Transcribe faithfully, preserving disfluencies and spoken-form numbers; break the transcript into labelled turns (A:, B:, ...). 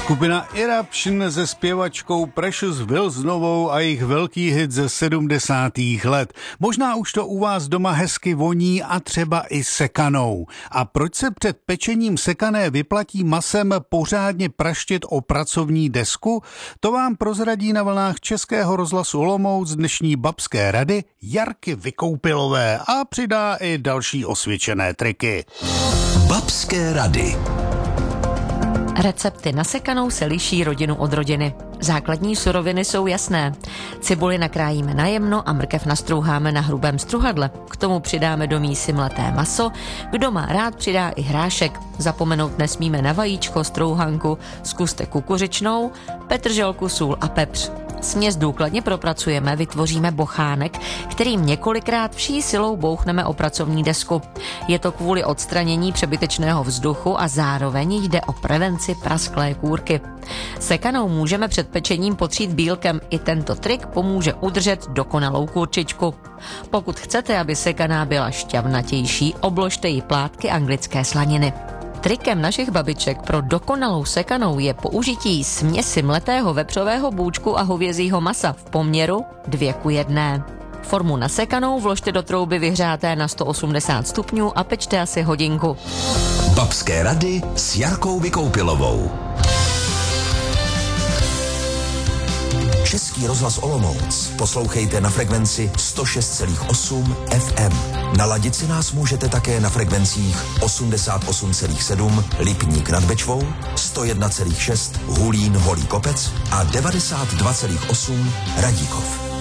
A: Skupina Eruption se zpěvačkou Precious Wilsonovou a jejich velký hit ze sedmdesátých let. Možná už to u vás doma hezky voní a třeba i sekanou. A proč se před pečením sekané vyplatí masem pořádně praštit o pracovní desku? To vám prozradí na vlnách Českého rozhlasu Olomouc dnešní babské rady Jarky Vykoupilové a přidá i další osvědčené triky.
B: Babské rady.
C: Recepty na sekanou se liší rodinu od rodiny. Základní suroviny jsou jasné. Cibuli nakrájíme na jemno a mrkev nastrouháme na hrubém struhadle. K tomu přidáme do mísy mleté maso. Kdo má rád, přidá i hrášek. Zapomenout nesmíme na vajíčko, strouhanku, zkuste kukuřičnou, petrželku, sůl a pepř. Směs důkladně propracujeme, vytvoříme bochánek, kterým několikrát vší silou bouchneme o pracovní desku. Je to kvůli odstranění přebytečného vzduchu a zároveň jde o prevenci prasklé kůrky. Sekanou můžeme před pečením potřít bílkem. I tento trik pomůže udržet dokonalou kurčičku. Pokud chcete, aby sekaná byla šťavnatější, obložte ji plátky anglické slaniny. Trikem našich babiček pro dokonalou sekanou je použití směsi mletého vepřového bůčku a hovězího masa v poměru dvě ku jedné. Formu na sekanou vložte do trouby vyhřáté na sto osmdesát stupňů a pečte asi hodinku.
B: Babské rady s Jarkou Vykoupilovou. Český rozhlas Olomouc poslouchejte na frekvenci sto šest celá osm F M. Naladit si nás můžete také na frekvencích osmdesát osm celá sedm Lipník nad Bečvou, sto jedna celá šest Hulín Holý Kopec a devadesát dva celá osm Radíkov.